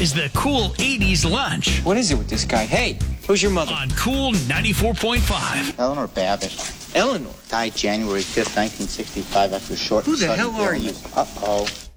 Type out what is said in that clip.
is the Cool 80s Lunch What is it with this guy? Hey, who's your mother? on Cool 94.5. Eleanor Babbitt. Eleanor. Died January 5th, 1965 after a short Who the sudden hell are you? illness. Uh-oh.